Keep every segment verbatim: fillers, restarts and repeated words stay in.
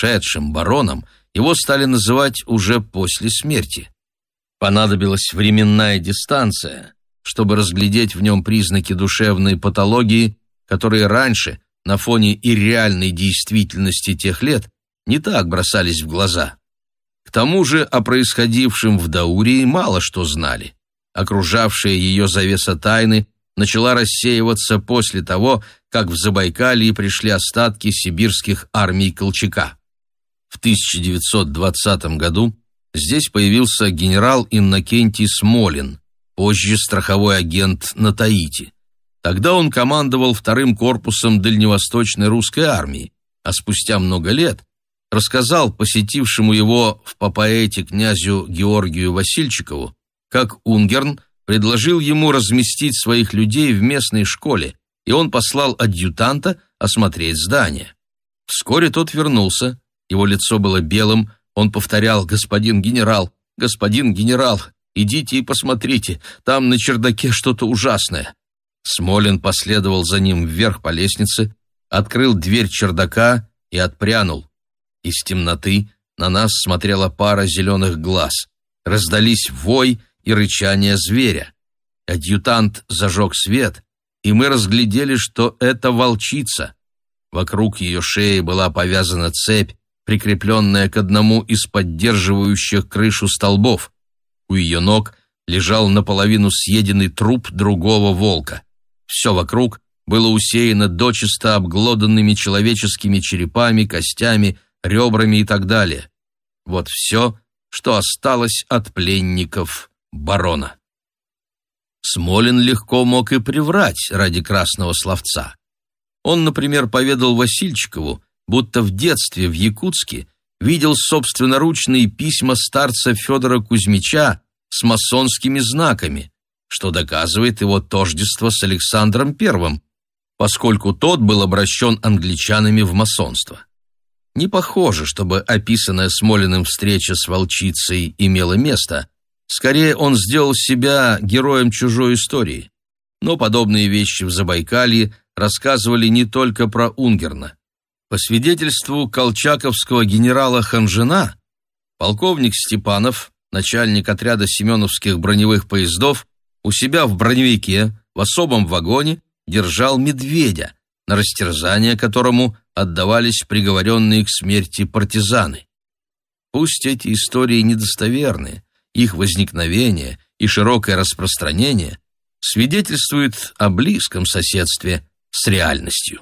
сумасшедшим бароном его стали называть уже после смерти. Понадобилась временная дистанция, чтобы разглядеть в нем признаки душевной патологии, которые раньше, на фоне и реальной действительности тех лет, не так бросались в глаза. К тому же о происходившем в Даурии мало что знали. Окружавшая ее завеса тайны начала рассеиваться после того, как в Забайкалье пришли остатки сибирских армий Колчака. В тысяча девятьсот двадцатом году здесь появился генерал Иннокентий Смолин, позже страховой агент на Таити. Тогда он командовал вторым корпусом дальневосточной русской армии, а спустя много лет рассказал посетившему его в Папаэте князю Георгию Васильчикову, как Унгерн предложил ему разместить своих людей в местной школе, и он послал адъютанта осмотреть здание. Вскоре тот вернулся, его лицо было белым, он повторял: «Господин генерал, господин генерал, идите и посмотрите, там на чердаке что-то ужасное». Смолин последовал за ним вверх по лестнице, открыл дверь чердака и отпрянул. Из темноты на нас смотрела пара зеленых глаз. Раздались вой и рычание зверя. Адъютант зажег свет, и мы разглядели, что это волчица. Вокруг ее шеи была повязана цепь, прикрепленная к одному из поддерживающих крышу столбов. У ее ног лежал наполовину съеденный труп другого волка. Все вокруг было усеяно дочисто обглоданными человеческими черепами, костями, ребрами и так далее. Вот все, что осталось от пленников барона. Смолин легко мог и приврать ради красного словца. Он, например, поведал Васильчикову, будто в детстве в Якутске видел собственноручные письма старца Федора Кузьмича с масонскими знаками, что доказывает его тождество с Александром Первым, поскольку тот был обращен англичанами в масонство. Не похоже, чтобы описанная Смолиным встреча с волчицей имела место. Скорее, он сделал себя героем чужой истории. Но подобные вещи в Забайкалье рассказывали не только про Унгерна. По свидетельству колчаковского генерала Ханжина, полковник Степанов, начальник отряда семеновских броневых поездов, у себя в броневике, в особом вагоне, держал медведя, на растерзание которому отдавались приговоренные к смерти партизаны. Пусть эти истории недостоверны, их возникновение и широкое распространение свидетельствуют о близком соседстве с реальностью.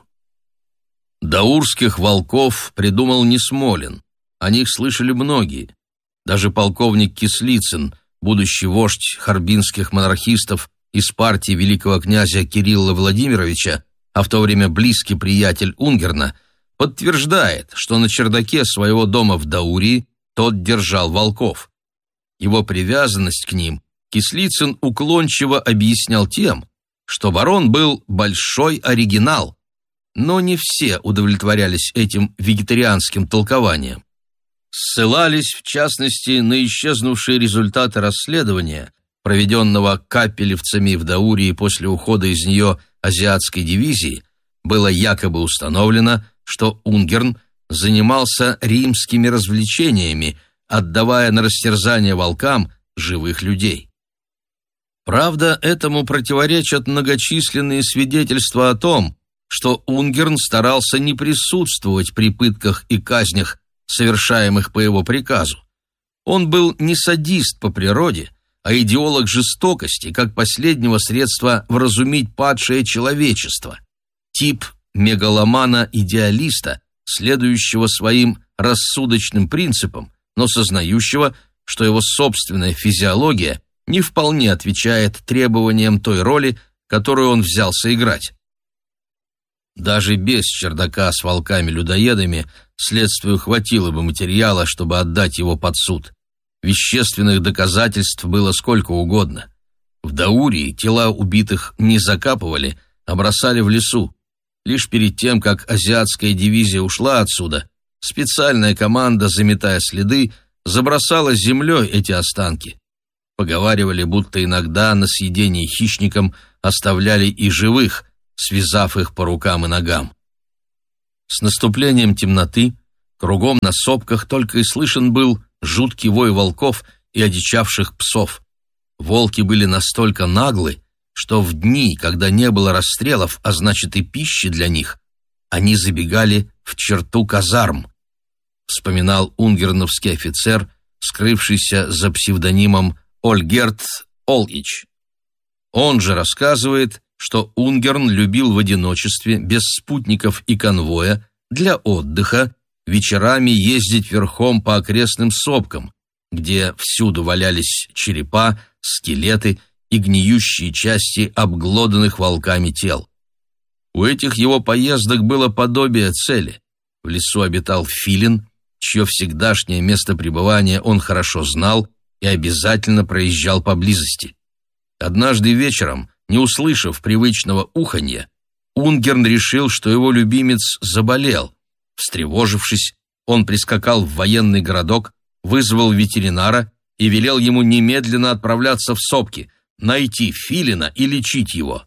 Даурских волков придумал не Смолин, о них слышали многие. Даже полковник Кислицын, будущий вождь харбинских монархистов из партии великого князя Кирилла Владимировича, а в то время близкий приятель Унгерна, подтверждает, что на чердаке своего дома в Даурии тот держал волков. Его привязанность к ним Кислицын уклончиво объяснял тем, что барон был большой оригинал, но не все удовлетворялись этим вегетарианским толкованием. Ссылались, в частности, на исчезнувшие результаты расследования, проведенного капелевцами в Даурии после ухода из нее азиатской дивизии. Было якобы установлено, что Унгерн занимался римскими развлечениями, отдавая на растерзание волкам живых людей. Правда, этому противоречат многочисленные свидетельства о том, что Унгерн старался не присутствовать при пытках и казнях, совершаемых по его приказу. Он был не садист по природе, а идеолог жестокости, как последнего средства вразумить падшее человечество. Тип мегаломана-идеалиста, следующего своим рассудочным принципам, но сознающего, что его собственная физиология не вполне отвечает требованиям той роли, которую он взялся играть. Даже без чердака с волками-людоедами следствию хватило бы материала, чтобы отдать его под суд. Вещественных доказательств было сколько угодно. В Даурии тела убитых не закапывали, а бросали в лесу. Лишь перед тем, как азиатская дивизия ушла отсюда, специальная команда, заметая следы, забросала землей эти останки. Поговаривали, будто иногда на съедение хищникам оставляли и живых, связав их по рукам и ногам. С наступлением темноты Кругом на сопках только и слышен был жуткий вой волков и одичавших псов. Волки были настолько наглы, что в дни, когда не было расстрелов, а значит и пищи для них, они забегали в черту казарм, вспоминал унгерновский офицер, скрывшийся за псевдонимом Ольгерт Олич. Он же рассказывает, что Унгерн любил в одиночестве, без спутников и конвоя, для отдыха, вечерами ездить верхом по окрестным сопкам, где всюду валялись черепа, скелеты и гниющие части обглоданных волками тел. У этих его поездок было подобие цели. В лесу обитал филин, чье всегдашнее место пребывания он хорошо знал и обязательно проезжал поблизости. Однажды вечером, не услышав привычного уханья, Унгерн решил, что его любимец заболел. Встревожившись, он прискакал в военный городок, вызвал ветеринара и велел ему немедленно отправляться в сопки, найти филина и лечить его.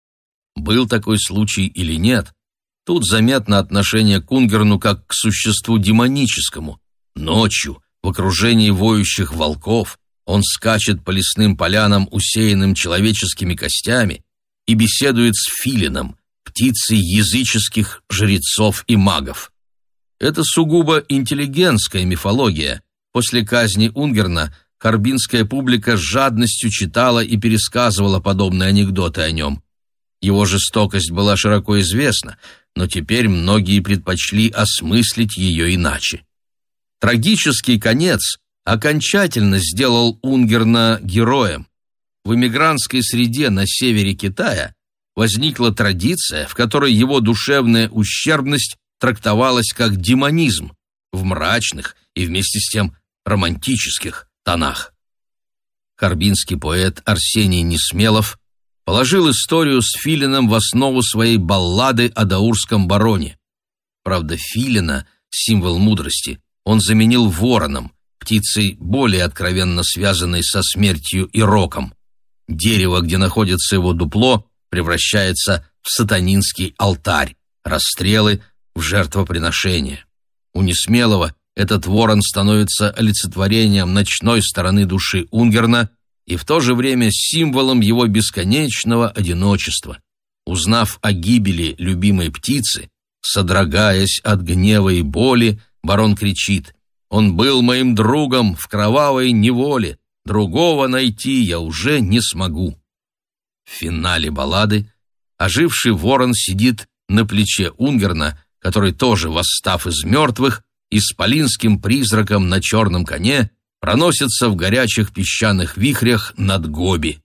Был такой случай или нет, тут заметно отношение к Унгерну как к существу демоническому. Ночью, в окружении воющих волков, он скачет по лесным полянам, усеянным человеческими костями, и беседует с филином, птицей языческих жрецов и магов. Это сугубо интеллигентская мифология. После казни Унгерна харбинская публика с жадностью читала и пересказывала подобные анекдоты о нем. Его жестокость была широко известна, но теперь многие предпочли осмыслить ее иначе. Трагический конец окончательно сделал Унгерна героем. В эмигрантской среде на севере Китая возникла традиция, в которой его душевная ущербность трактовалась как демонизм в мрачных и вместе с тем романтических тонах. Харбинский поэт Арсений Несмелов положил историю с филином в основу своей баллады о даурском бароне. Правда, филина, символ мудрости, он заменил вороном, птицей, более откровенно связанной со смертью и роком. Дерево, где находится его дупло, превращается в сатанинский алтарь, расстрелы в жертвоприношение. У Несмелого этот ворон становится олицетворением ночной стороны души Унгерна и в то же время символом его бесконечного одиночества. Узнав о гибели любимой птицы, содрогаясь от гнева и боли, барон кричит: «Он был моим другом в кровавой неволе, другого найти я уже не смогу». В финале баллады оживший ворон сидит на плече Унгерна, который, тоже восстав из мертвых, исполинским призраком на черном коне проносится в горячих песчаных вихрях над Гоби.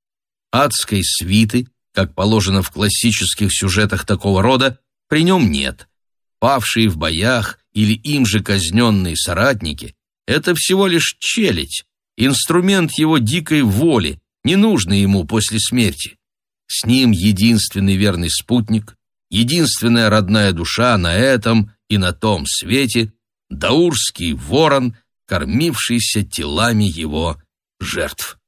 Адской свиты, как положено в классических сюжетах такого рода, при нем нет. Павшие в боях или им же казненные соратники — это всего лишь челядь, инструмент его дикой воли, ненужный ему после смерти. С ним единственный верный спутник, единственная родная душа на этом и на том свете — даурский ворон, кормившийся телами его жертв.